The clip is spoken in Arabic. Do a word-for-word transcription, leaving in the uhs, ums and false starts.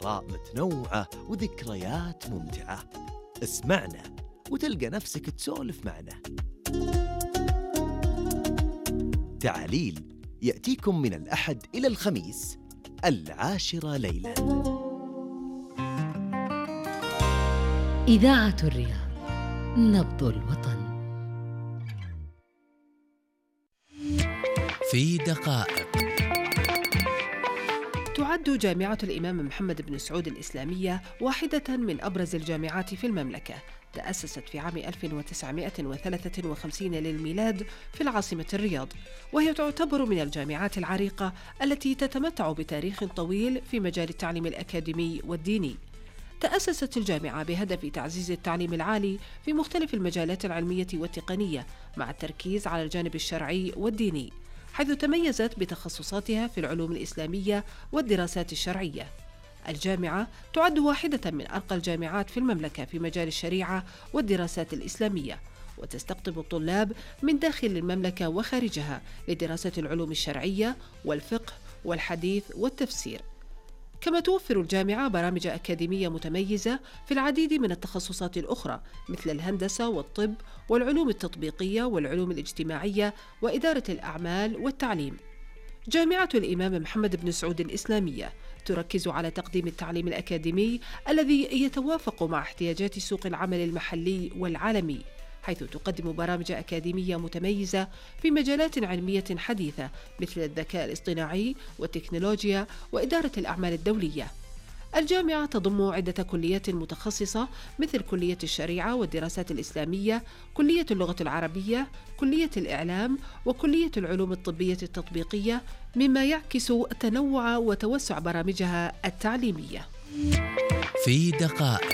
آراء متنوعة وذكريات ممتعة. اسمعنا وتلقى نفسك تسولف معنا. تعاليل يأتيكم من الأحد إلى الخميس العاشرة ليلاً. إذاعة الرياض، نبض الوطن. في دقائق. تعد جامعة الإمام محمد بن سعود الإسلامية واحدة من أبرز الجامعات في المملكة. تأسست في عام ألف وتسعمائة وثلاثة وخمسين للميلاد في العاصمة الرياض، وهي تعتبر من الجامعات العريقة التي تتمتع بتاريخ طويل في مجال التعليم الأكاديمي والديني. تأسست الجامعة بهدف تعزيز التعليم العالي في مختلف المجالات العلمية والتقنية، مع التركيز على الجانب الشرعي والديني، حيث تميزت بتخصصاتها في العلوم الإسلامية والدراسات الشرعية. الجامعة تعد واحدة من أرقى الجامعات في المملكة في مجال الشريعة والدراسات الإسلامية، وتستقطب الطلاب من داخل المملكة وخارجها لدراسة العلوم الشرعية والفقه والحديث والتفسير. كما توفر الجامعة برامج أكاديمية متميزة في العديد من التخصصات الأخرى، مثل الهندسة والطب والعلوم التطبيقية والعلوم الاجتماعية وإدارة الأعمال والتعليم. جامعة الإمام محمد بن سعود الإسلامية تركز على تقديم التعليم الأكاديمي الذي يتوافق مع احتياجات سوق العمل المحلي والعالمي، حيث تقدم برامج أكاديمية متميزة في مجالات علمية حديثة مثل الذكاء الاصطناعي والتكنولوجيا وإدارة الأعمال الدولية. الجامعة تضم عدة كليات متخصصة مثل كلية الشريعة والدراسات الإسلامية، كلية اللغة العربية، كلية الإعلام، وكلية العلوم الطبية التطبيقية، مما يعكس تنوع وتوسع برامجها التعليمية. في دقائق.